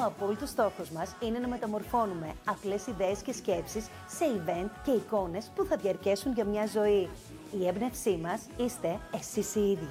απόλυτος στόχος μας είναι να μεταμορφώνουμε απλές ιδέες και σκέψεις σε event και εικόνες που θα διαρκέσουν για μια ζωή. Η έμπνευσή μας είστε εσείς οι ίδιοι.